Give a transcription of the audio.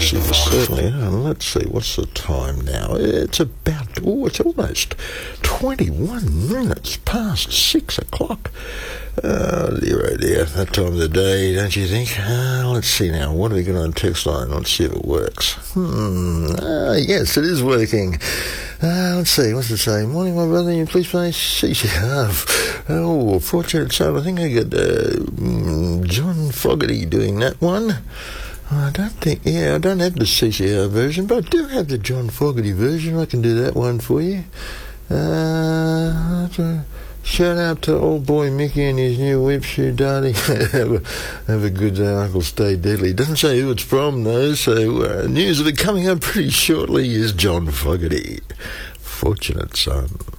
Yes, certainly. Let's see, what's the time now? It's almost 21 minutes past 6 o'clock. Oh dear, that time of the day, don't you think? Let's see now, what have we got on text line? Let's see if it works. Yes, it is working. Let's see, what's it say? Morning, my brother, you please play CCR. Oh, fortunate son, I think I got John Fogerty doing that one. I don't have the CCR version, but I do have the John Fogerty version. I can do that one for you. Shout out to old boy Mickey and his new whip shoe, Darty. have a good day, Uncle Stay Deadly. Doesn't say who it's from, though, so news of it coming up pretty shortly is John Fogerty. Fortunate son.